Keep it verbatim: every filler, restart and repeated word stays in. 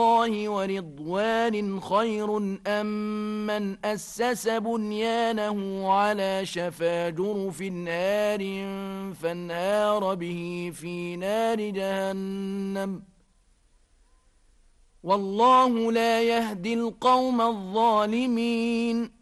الله ورضوان خير أم من أسس بنيانه على شفا جرف نار فانهار به في نار جهنم والله لا يهدي القوم الظالمين